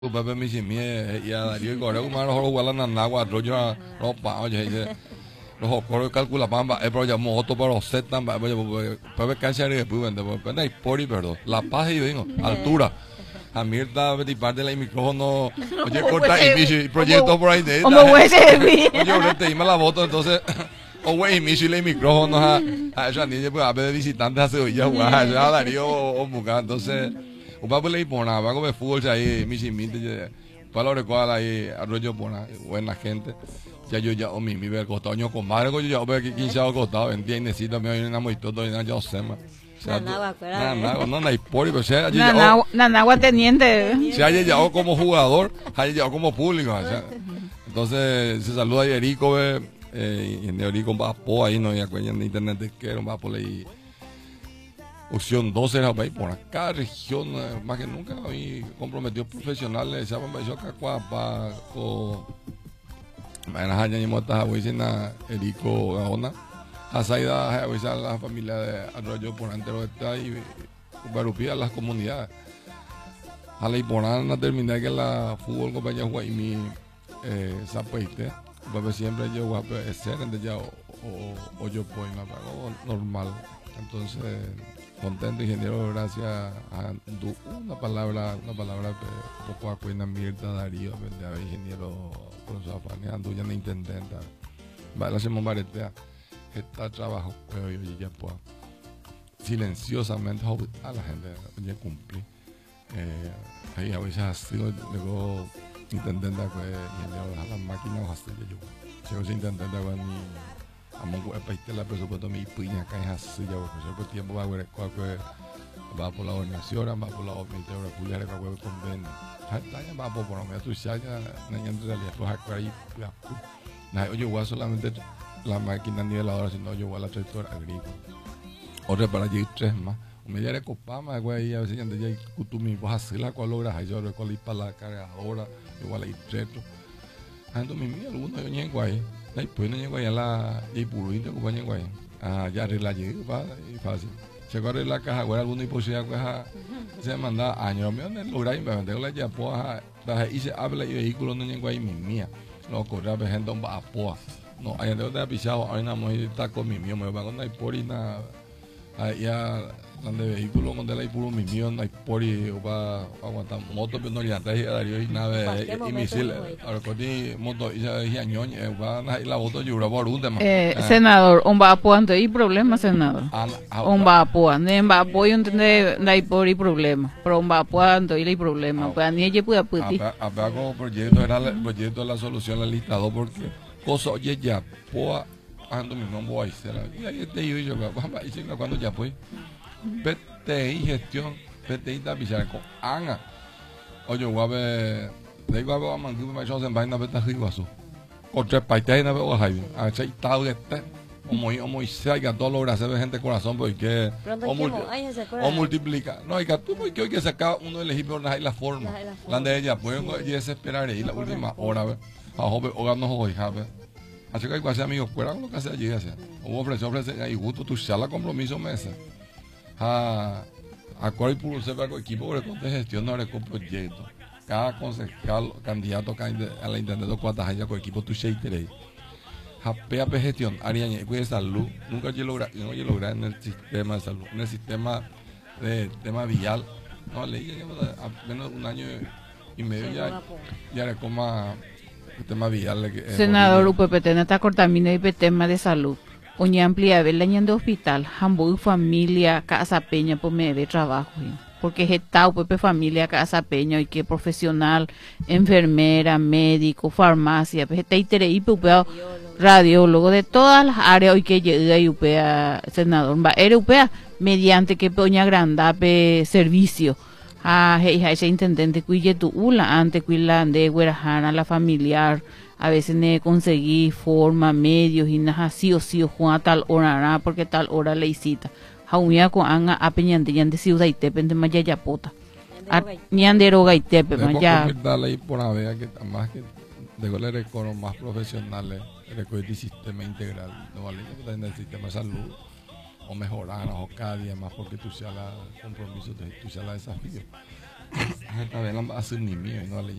Pepe Michimie y a Darío y Coreo, como los jugadores Nanagua, Roger, Ropa, oye, los coreo calcula pamba, pero llamó otro para los set tamba, Pepe cancha de después vende, porque hay pori, perdón, La Paz y vengo, altura. A mí está de parte del micrófono, oye, corta y proyecto por ahí de oye, ahorita dime la voto, entonces. O güey, Michi le micrófono a esa niña, pues a ver de visitantes hace hoy ya, a Darío o Muca, entonces. Un papá le pone, va a comer fútbol ahí, Michi, para lo recuerdo ahí, arroyo pona, buena gente. Ya yo ya, mi ver costado, yo comadre, yo ya veo que 15 años costado, entiende, necesito, me oyen a todo, ya yo sé, más. No hay poli, pero sea Nanagua teniente. Se haya llegado como jugador, haya llegado como público. O sea, entonces se saluda a Erico, y en Erico va a ahí, no hay cuenta en internet de que va a poner ahí. Opción 12 era para ir por acá, región, más que nunca, ahí comprometidos profesionales, se llaman Baixo Cacuapa, o Mañana Haña y Mota, Huizina, Erico Gaona, Asaida, Huizina, la familia de Arroyo por Antero está y Barupía, las comunidades. A la Iporana terminar que la fútbol compañía Guaymi, Zapeite, pues siempre yo voy a ser, ya o yo puedo, normal. Entonces, contento, ingeniero, gracias a una palabra poco a cuenta Mirta Darío, ingeniero profesor Afani, Anduya na intendenta, la hacemos baretea, está trabajo, pero yo ya puedo silenciosamente a la gente, ya cumplí. Ahí a veces así, luego intendenta que ingeniero a las máquinas así, yo soy intendenta con mi amo paiste la presupuesto mi piña cae así ya por tiempo va a ver va por la organización va por la ministerio pública de cualquier convenio ya va por no me tu ya na en realidad pues acá ahí oye igual solamente la máquina niveladora sino yo igual la tractor agrícola otra para allí tres más me diere copama güey a veces ya kutumi vas así la cual logras yo recuerdo para la cargadora igual ahí treto ando mi mía alguno yo ni guay. Después no llego allá a la Ipurú, te compañía guay. Ya arregla llegué, y fácil. Se corre la caja, güey, alguna imposibilidad, pues se manda años. Me van a lograr implementar la ya, pues, y se habla y vehículos no llego ahí, mi mía. No corre a ver gente, un bapoa. No, hay gente que te ha pisado, ahora una mujer está con mi mío, me va con la Ipurina. Ya, donde vehículos, donde la Ipurú, mi mío, no hay pori, va a aguantar moto, pero no le han traído Darío y nave y misiles. Ahora, con moto, y añoña, va a la voto llora por un tema. Senador, un va a apoyar, hay problema, senador. Un va a apoyar, no va a apoyar, no hay problema, pero un va a apoyar, no hay problema. Pues ni ella puede apoyar. Como proyecto, era el proyecto de la solución al listado, porque cosa, oye, ya, poa. Ando mi nombre voy a hacer y ahí te digo yo vamos a decir cuando ya pues PTI gestión PTI está pisar con Ana oye guave de igual vamos a mandar más cosas en vaina beta riguazo con tres paites na veo ahí aceitado que está como Isaiah todo logra hacer gente corazón porque o multiplica no hay que tú porque hoy que sacar uno elegir por la forma la de ella pues y desesperar y la última hora a joven o no hoy jabe. Así que hay que hacer amigos fuera con lo que hace allí. Hubo ofrecer y gusto tu sala compromiso mesa. A cuál puro sepa el equipo de gestión no le proyecto. Cada concejal, candidato a la intendencia cuántas años con equipo tu sheiterei. A PAP gestión, Ariaña, de salud. Nunca yo logré en el sistema de salud. En el sistema de tema vial. No, leí apenas un año y medio ya le coma. Tema vial, senador UPPT no está cortando el tema de salud. Oña amplia ver la de hospital, Hamburg familia, casa peña por medio de trabajo. Porque es esta UPP familia, casa peña y que profesional, enfermera, médico, farmacia, pues está radiólogo de todas las áreas hoy que llega y UPA senador va era UPA mediante que poña grandape servicio. Ese intendente cuye tu ula ante cuila de guerajana la familiar a veces ne conseguí forma medios y nada sí o juan tal hora porque tal hora le cita jauña con anga apeñante ya de ciudad y tepende más ya pota ni andero y tepe más ya dale por una vez que más que de goles recono más profesionales recoger el sistema integral no vale que en el sistema de salud o mejorar o cada día más porque tú seas la compromiso de tu sea la desafío Esta vez la va a hacer ni mío, no le